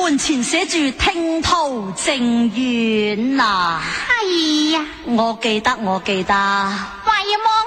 門前寫住聽濤正遠啊。 係呀， 我記得。 為麼